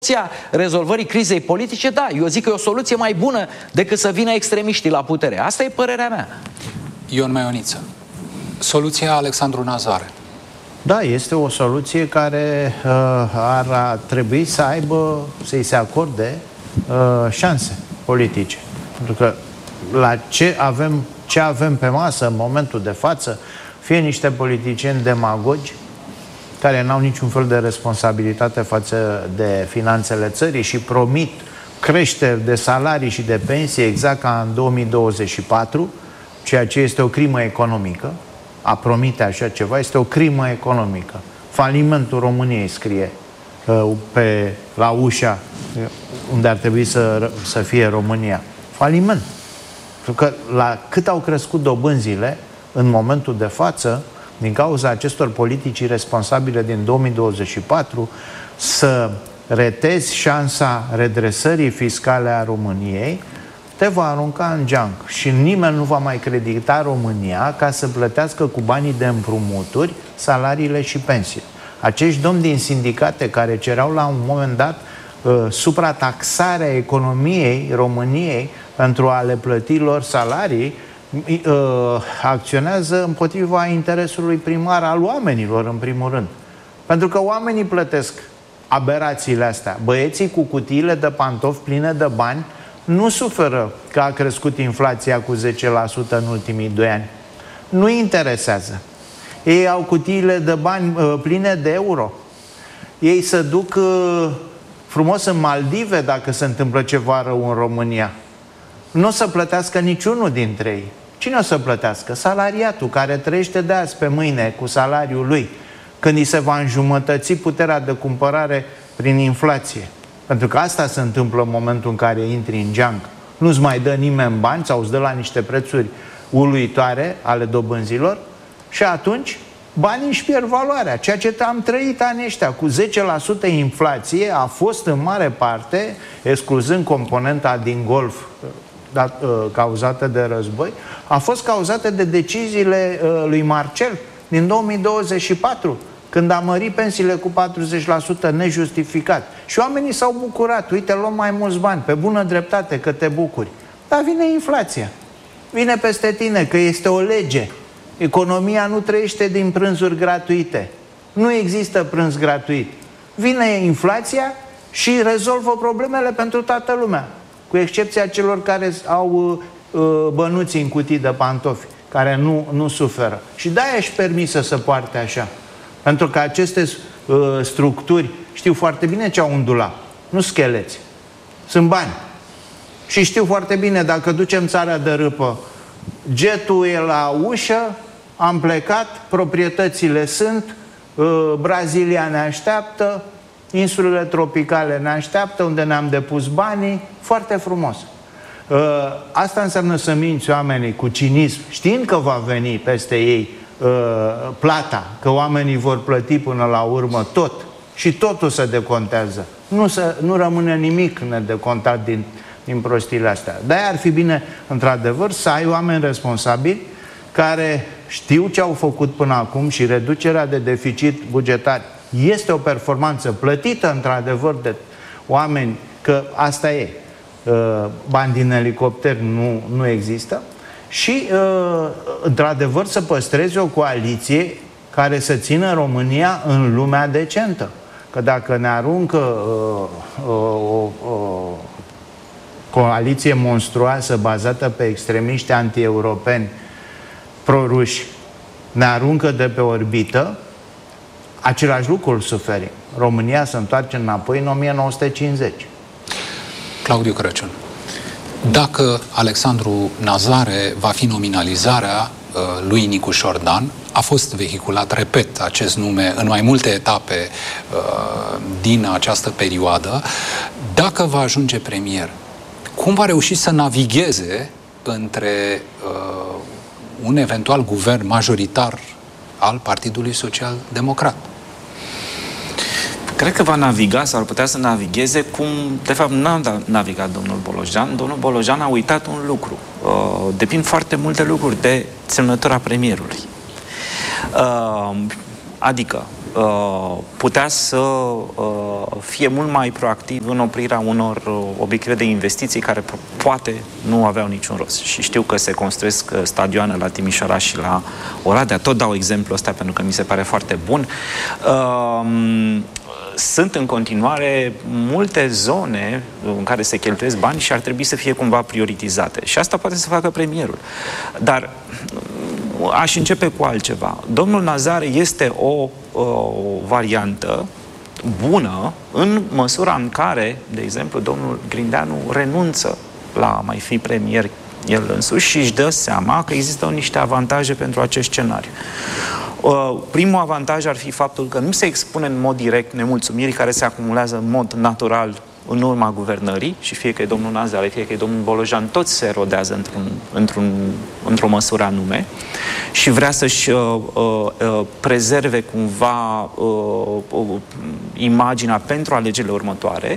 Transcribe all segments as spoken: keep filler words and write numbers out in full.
Soluția rezolvării crizei politice, da, eu zic că e o soluție mai bună decât să vină extremiștii la putere. Asta e părerea mea. Ion Maioniță, soluția Alexandru Nazare. Da, este o soluție care uh, ar trebui să aibă, să-i se acorde uh, șanse politice. Pentru că la ce avem, ce avem pe masă în momentul de față, fie niște politicieni demagogi care n-au niciun fel de responsabilitate față de finanțele țării și promit creșteri de salarii și de pensii exact ca în două mii douăzeci și patru, ceea ce este o crimă economică. A promite așa ceva este o crimă economică. Falimentul României scrie uh, pe, la ușa unde ar trebui să, să fie România. Faliment. Pentru că la cât au crescut dobânzile în momentul de față, din cauza acestor politici irresponsabile din două mii douăzeci și patru, să retezi șansa redresării fiscale a României, te va arunca în geanc și nimeni nu va mai credita România ca să plătească cu banii de împrumuturi salariile și pensiile. Acești domni din sindicate care cereau la un moment dat uh, suprataxarea economiei României pentru a le plăti lor salarii, uh, acționează împotriva interesului primar al oamenilor, în primul rând. Pentru că oamenii plătesc aberațiile astea. Băieții cu cutiile de pantofi pline de bani nu suferă că a crescut inflația cu zece la sută în ultimii doi ani. Nu interesează. Ei au cutiile de bani uh, pline de euro. Ei se duc uh, frumos în Maldive dacă se întâmplă ceva rău în România. Nu o să plătească niciunul dintre ei. Cine o să plătească? Salariatul care trăiește de azi pe mâine cu salariul lui, când îi se va înjumătăți puterea de cumpărare prin inflație. Pentru că asta se întâmplă în momentul în care intri în geanc. Nu-ți mai dă nimeni bani sau îți dă la niște prețuri uluitoare ale dobânzilor și atunci banii își pierd valoarea. Ceea ce am trăit anii ăștia cu zece la sută inflație a fost în mare parte, excluzând componenta din Golf dat, uh, cauzată de război, a fost cauzată de deciziile uh, lui Marcel din două mii douăzeci și patru, când a mărit pensiile cu patruzeci la sută nejustificat. Și oamenii s-au bucurat. Uite, luăm mai mulți bani, pe bună dreptate, că te bucuri. Dar vine inflația. Vine peste tine, că este o lege. Economia nu trăiește din prânzuri gratuite. Nu există prânz gratuit. Vine inflația și rezolvă problemele pentru toată lumea. Cu excepția celor care au uh, bănuți în cutii de pantofi, care nu, nu suferă. Și de-aia își permisă să poarte așa. Pentru că aceste uh, structuri știu foarte bine ce au undulat. Nu scheleți. Sunt bani. Și știu foarte bine, dacă ducem țara de râpă, jetul e la ușă, am plecat, proprietățile sunt, uh, Brazilia ne așteaptă, insulele tropicale ne așteaptă, unde ne-am depus banii, foarte frumos. Uh, asta înseamnă să minți oamenii cu cinism, știind că va veni peste ei plata, că oamenii vor plăti până la urmă tot și totul se decontează. Nu, se, nu rămâne nimic nedecontat din, din prostiile astea. De-aia ar fi bine, într-adevăr, să ai oameni responsabili care știu ce au făcut până acum și reducerea de deficit bugetar este o performanță plătită, într-adevăr, de oameni, că asta e. Bani din elicopter nu, nu există. Și, uh, într-adevăr, să păstreze o coaliție care să țină România în lumea decentă. Că dacă ne aruncă uh, uh, o uh, coaliție monstruoasă bazată pe extremiști anti-europeni pro-ruși, ne aruncă de pe orbită, același lucru îl suferim. România se întoarce înapoi în o mie nouă sute cincizeci. Claudiu Crăciun. Dacă Alexandru Nazare va fi nominalizarea uh, lui Nicu Șordan, a fost vehiculat, repet, acest nume în mai multe etape uh, din această perioadă, dacă va ajunge premier, cum va reuși să navigheze între uh, un eventual guvern majoritar al Partidului Social Democrat? Cred că va naviga, sau ar putea să navigheze cum, de fapt, n-a navigat domnul Bolojan. Domnul Bolojan a uitat un lucru. Uh, depind foarte multe lucruri de semnătura premierului. Uh, adică, uh, putea să uh, fie mult mai proactiv în oprirea unor uh, obiective de investiții care poate nu aveau niciun rost. Și știu că se construiesc stadioane la Timișoara și la Oradea. Tot dau exemplul ăsta pentru că mi se pare foarte bun. Uh, Sunt în continuare multe zone în care se cheltuiesc bani și ar trebui să fie cumva prioritizate. Și asta poate să facă premierul. Dar aș începe cu altceva. Domnul Nazare este o, o variantă bună în măsura în care, de exemplu, domnul Grindeanu renunță la a mai fi premier el însuși și își dă seama că există niște avantaje pentru acest scenariu. Uh, primul avantaj ar fi faptul că nu se expune în mod direct nemulțumirii care se acumulează în mod natural în urma guvernării și fie că e domnul Nazare, fie că e domnul Bolojan, toți se rodează într-un, într-un, într-o măsură anume și vrea să-și uh, uh, prezerve cumva uh, uh, imaginea pentru alegerile următoare.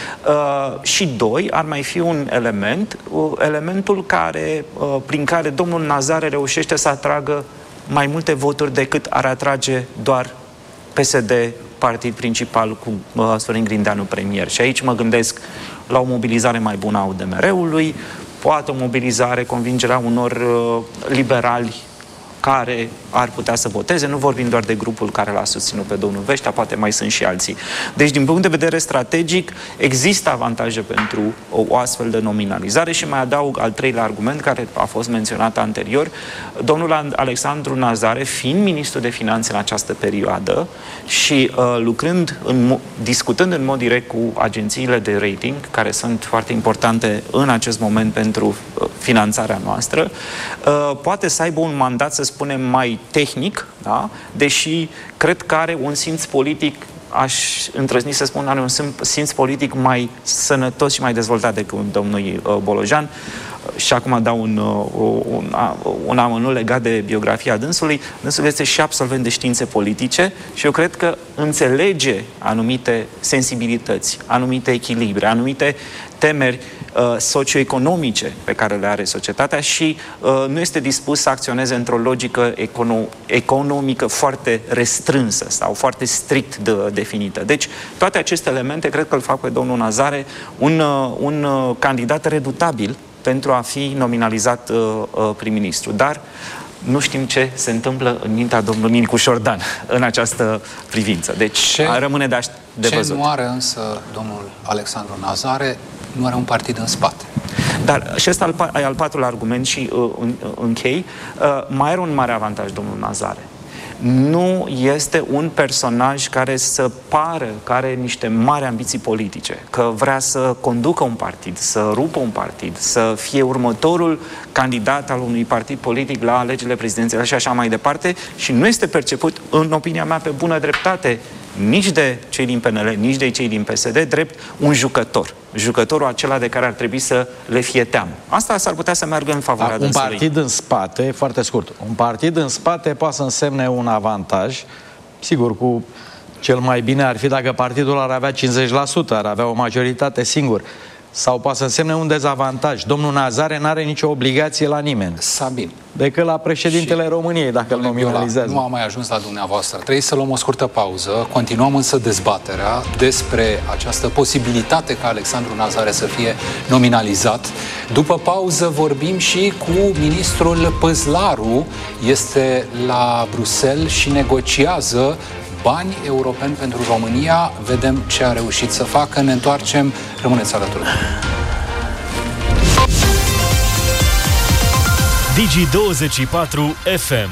Uh, și doi, ar mai fi un element, uh, elementul care, uh, prin care domnul Nazare reușește să atragă mai multe voturi decât ar atrage doar P S D, partid principal cu uh, Sorin Grindeanu premier. Și aici mă gândesc la o mobilizare mai bună a U D M R-ului, poate o mobilizare, convingerea unor uh, liberali care ar putea să voteze, nu vorbim doar de grupul care l-a susținut pe domnul Veștea, poate mai sunt și alții. Deci, din punct de vedere strategic, există avantaje pentru o, o astfel de nominalizare și mai adaug al treilea argument care a fost menționat anterior. Domnul Alexandru Nazare, fiind ministru de finanțe în această perioadă și uh, lucrând, în, discutând în mod direct cu agențiile de rating, care sunt foarte importante în acest moment pentru uh, finanțarea noastră, uh, poate să aibă un mandat, să spunem, mai tehnic, da? Deși cred că are un simț politic, aș îndrăzni să spun, are un simț politic mai sănătos și mai dezvoltat decât domnul uh, Bolojan. Și acum dau un, un, un amănunt legat de biografia dânsului. Dânsul este și absolvent de științe politice și eu cred că înțelege anumite sensibilități, anumite echilibre, anumite temeri uh, socioeconomice pe care le are societatea și uh, nu este dispus să acționeze într-o logică econo- economică foarte restrânsă sau foarte strict de, definită. Deci, toate aceste elemente cred că îl fac pe domnul Nazare un, uh, un uh, candidat redutabil pentru a fi nominalizat uh, uh, prim-ministru. Dar nu știm ce se întâmplă în mintea domnului Nicu Șordan în această privință. Deci ce, rămâne de, de ce văzut. Ce nu are însă domnul Alexandru Nazare? Nu are un partid în spate. Dar și ăsta al, al patrulea argument și uh, închei. Uh, mai are un mare avantaj domnul Nazare. Nu este un personaj care să pară că are niște mari ambiții politice, că vrea să conducă un partid, să rupă un partid, să fie următorul candidat al unui partid politic la alegerile prezidențiale și așa mai departe și nu este perceput, în opinia mea, pe bună dreptate, nici de cei din P N L, nici de cei din P S D, drept un jucător. Jucătorul acela de care ar trebui să le fie teamă. Asta s-ar putea să meargă în favoarea da, un dânsului. partid în spate, foarte scurt, un partid în spate poate să însemne un avantaj, sigur, cu cel mai bine ar fi dacă partidul ar avea cincizeci la sută, ar avea o majoritate singur. Sau poate să însemne un dezavantaj. Domnul Nazare n-are nicio obligație la nimeni. Sabin. Decât la președintele și României, dacă îl nominalizează. Nu am mai ajuns la dumneavoastră. Trebuie să luăm o scurtă pauză. Continuăm însă dezbaterea despre această posibilitate ca Alexandru Nazare să fie nominalizat. După pauză vorbim și cu ministrul Păzlaru. Este la Bruxelles și negociază bani europeni pentru România. Vedem ce a reușit să facă. Ne întoarcem. Rămâneți alături. Digi douăzeci și patru F M.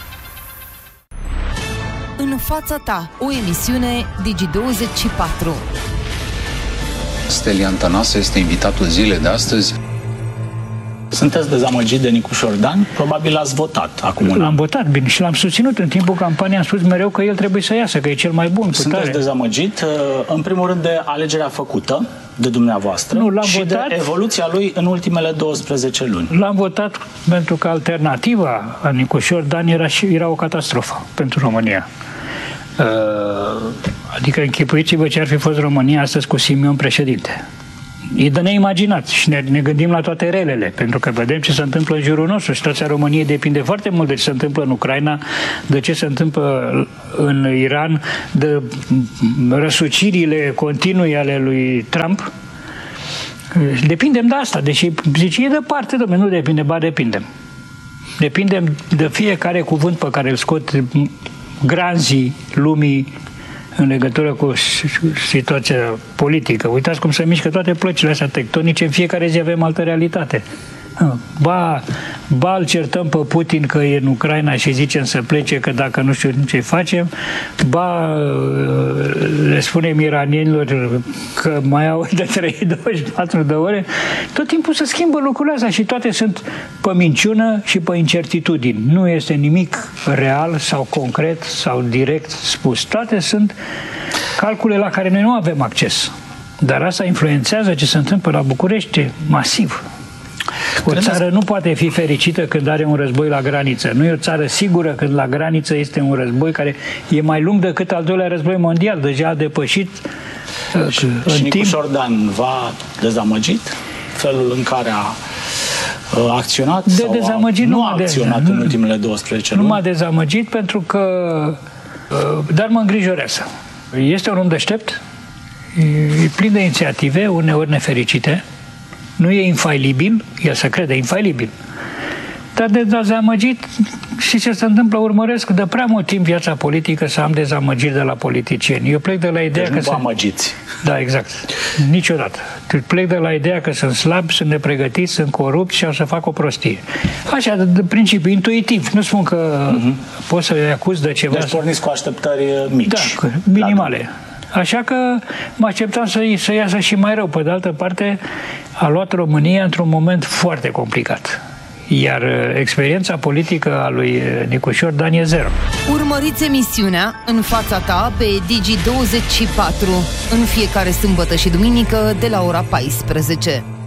În fața ta, o emisiune Digi douăzeci și patru. Stelian Tănase este invitatul zilei de astăzi. Sunteți dezamăgit de Nicu Șordan? Probabil l-ați votat acum un an. L-am votat, bine, și l-am susținut în timpul campaniei, am spus mereu că el trebuie să iasă, că e cel mai bun. Sunteți dezamăgit, în primul rând, de alegerea făcută de dumneavoastră nu, l-am și votat, de evoluția lui în ultimele douăsprezece luni. L-am votat pentru că alternativa a Nicu Șordan era, și, era o catastrofă pentru România. Adică închipuiți-vă ce ar fi fost România astăzi cu Simion președinte. e de neimaginat și ne, ne gândim la toate relele, pentru că vedem ce se întâmplă în jurul nostru. Situația României depinde foarte mult de ce se întâmplă în Ucraina, de ce se întâmplă în Iran, de răsucirile continue ale lui Trump. Depindem de asta, deși zice, e departe, domnule, nu depinde, ba depindem. Depindem de fiecare cuvânt pe care îl scot granzii lumii în legătură cu situația politică. Uitați cum se mișcă toate plăcile astea tectonice, în fiecare zi avem altă realitate. Ba, ba îl certăm pe Putin că e în Ucraina și zicem să plece, că dacă nu știu ce facem, ba le spunem iranienilor că mai au de trei douăzeci și patru de ore. Tot timpul se schimbă lucrurile astea și toate sunt pe minciună și pe incertitudini. Nu este nimic real sau concret sau direct spus. Toate sunt calcule la care noi nu avem acces. Dar asta influențează ce se întâmplă la București masiv. O țară nu poate fi fericită când are un război la graniță. Nu e o țară sigură când la graniță este un război care e mai lung decât al doilea război mondial. Deja a depășit și, în și Nicu timp... Șordan v-a dezamăgit felul în care a acționat de sau dezamăgit a, nu nu a acționat de, în ultimele douăsprezece luni? Nu m-a dezamăgit pentru că... Dar mă îngrijorează. Este un om deștept, e plin de inițiative, uneori nefericite, nu e infailibil, el se crede infailibil, dar de dezamăgit și ce se întâmplă, urmăresc de prea mult timp viața politică să am dezamăgiri de la politicieni. Eu plec de la ideea deci că... nu vă sunt... amăgiți. Da, exact. Niciodată. Plec de la ideea că sunt slabi, sunt nepregătiți, sunt corupți și o să fac o prostie. Așa, de, de principiu, intuitiv. Nu spun că uh-huh. pot să-i acuz de ceva. Deci porniți cu așteptări mici. Da, minimale. Așa că mă așteptam să, să iasă și mai rău. Pe de altă parte, a luat România într-un moment foarte complicat. Iar experiența politică a lui Nicu Șordan e zero. Urmăriți emisiunea În fața ta pe Digi douăzeci și patru în fiecare sâmbătă și duminică de la ora paisprezece.